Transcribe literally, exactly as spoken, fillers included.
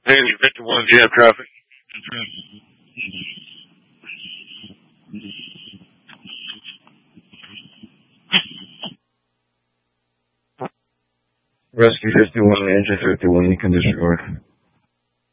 Haley fifty-one, do you have traffic? Rescue fifty-one, engine fifty-one, you can disregard.